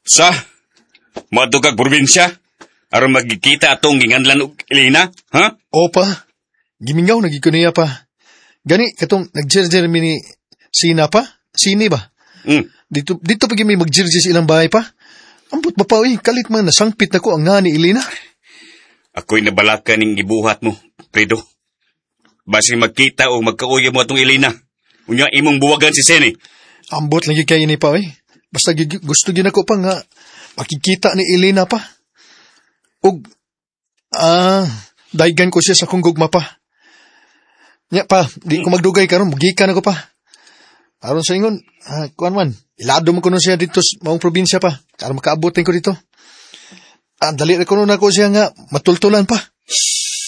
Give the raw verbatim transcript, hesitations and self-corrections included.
Sa, mato kag probinsya, aron magkikita atong ginganlan og Elena, ha? O pa, gimingaw nagikuniya pa. Gani, katong nag-jerjer mi ni Sina pa? Sini ba? Mm. Dito, dito pa gimi mag-jerjer sa ilang bahay pa? Ambot ba pa, uy, kalit man nasangpit na ko ang nga ni Elena. Ako'y nabalaka ning gibuhat mo, Fredo. Basing magkita o magkauya mo atong Elena. Unya imong buwagan si Sene. Ambot lagi kayo ni pa, uy. Basta gi- gusto gina ko pa nga makikita ni Elena pa. Og, ah, daigan ko siya sa kong gugma pa. Nya pa, di ko magdugay karon, mugikan ako pa. Aron sa ingon, ah, kuan man, ilado mo ko nun siya dito sa maong probinsya pa. Karon makaabotin ko dito. Ah, dali na ko nun ako siya nga, matultulan pa.